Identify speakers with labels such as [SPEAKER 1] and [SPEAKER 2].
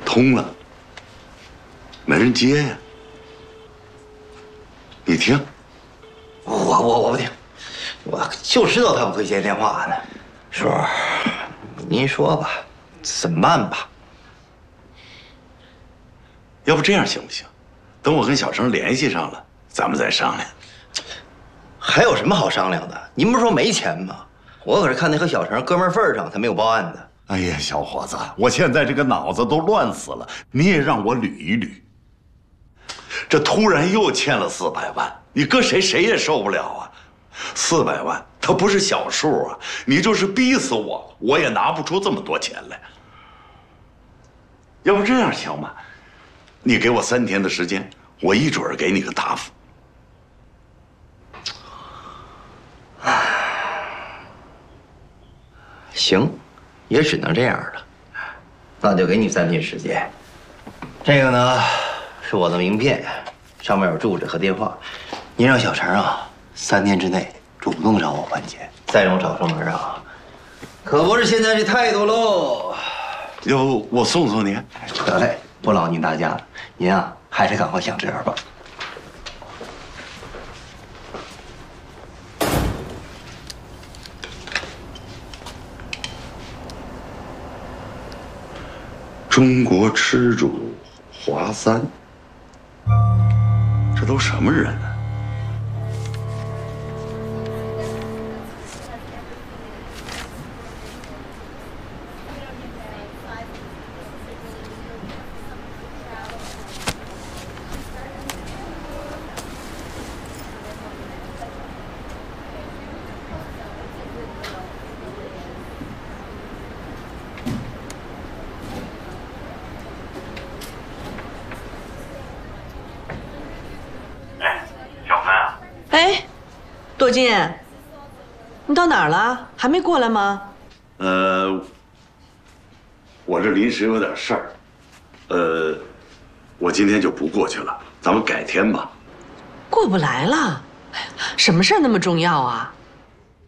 [SPEAKER 1] 通了，没人接呀。你听，
[SPEAKER 2] 我不听，我就知道他不会接电话呢。叔，您说吧，怎么办吧？
[SPEAKER 1] 要不这样行不行？等我跟小成联系上了，咱们再商量。
[SPEAKER 2] 还有什么好商量的？您不是说没钱吗？我可是看那和小成哥们份儿上才没有报案的。
[SPEAKER 1] 哎呀，小伙子，我现在这个脑子都乱死了，你也让我捋一捋。这突然又欠了400万，你搁谁也受不了啊！400万，它不是小数啊！你就是逼死我，我也拿不出这么多钱来。要不这样行吗？你给我3天的时间，我一准儿给你个答复。
[SPEAKER 2] 行，也只能这样了。那就给你3天时间。这个呢，是我的名片，上面有住址和电话。您让小陈啊，3天之内主动找我还钱，再让我找上门啊，可不是现在这态度喽。
[SPEAKER 1] 要不我送送您？
[SPEAKER 2] 得嘞，不劳您大驾了。您啊，还是赶快想辙吧。
[SPEAKER 1] 中国吃主华3，这都什么人啊？
[SPEAKER 3] 哎，朵金，你到哪儿了？还没过来吗？
[SPEAKER 1] 我这临时有点事儿，我今天就不过去了，咱们改天吧。
[SPEAKER 3] 过不来了？什么事儿那么重要啊？